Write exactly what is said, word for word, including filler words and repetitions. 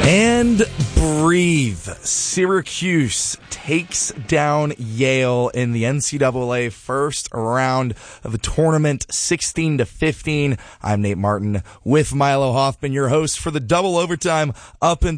And breathe. Syracuse takes down Yale in the N C double A first round of the tournament, sixteen to fifteen. I'm Nate Martin with Milo Hoffman, your host for the double overtime up until